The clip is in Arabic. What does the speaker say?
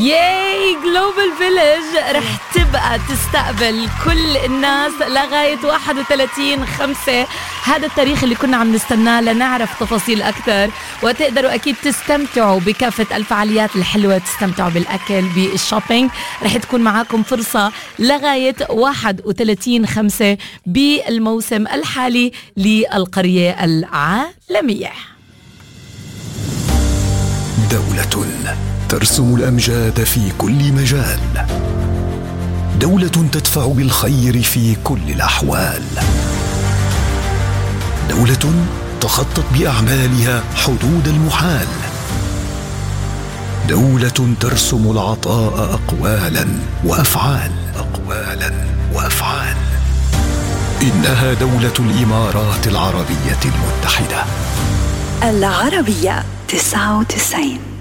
ياي جلوبال فيلج رح تبقى تستقبل كل الناس لغاية 31/5. هذا التاريخ اللي كنا عم نستناه لنعرف تفاصيل أكثر، وتقدروا أكيد تستمتعوا بكافة الفعاليات الحلوة، تستمتعوا بالأكل بالشوبينج. رح تكون معاكم فرصة لغاية 31/5 بالموسم الحالي للقرية العالمية. دولة ترسم الأمجاد في كل مجال، دولة تدفع بالخير في كل الأحوال، دولة تخطط بأعمالها حدود المحال، دولة ترسم العطاء أقوالا وأفعال. إنها دولة الإمارات العربية المتحدة. العربية 99.